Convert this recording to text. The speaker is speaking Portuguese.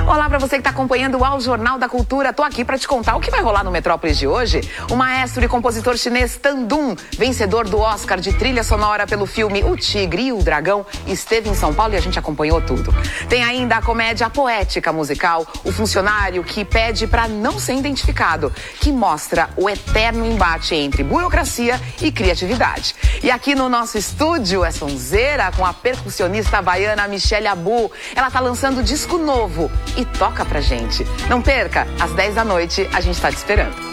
Olá para você que está acompanhando o Jornal da Cultura. Tô aqui para te contar o que vai rolar no Metrópolis de hoje. O maestro e compositor chinês Tan Dun, vencedor do Oscar de trilha sonora pelo filme O Tigre e o Dragão, esteve em São Paulo e a gente acompanhou tudo. Tem ainda a comédia poética musical O Funcionário, que pede para não ser identificado, que mostra o eterno embate entre burocracia e criatividade. E aqui no nosso estúdio é sonzeira com a percussionista havaiana Michelle Abu. Ela tá lançando disco novo e toca pra gente. Não perca, às 10 da noite a gente tá te esperando.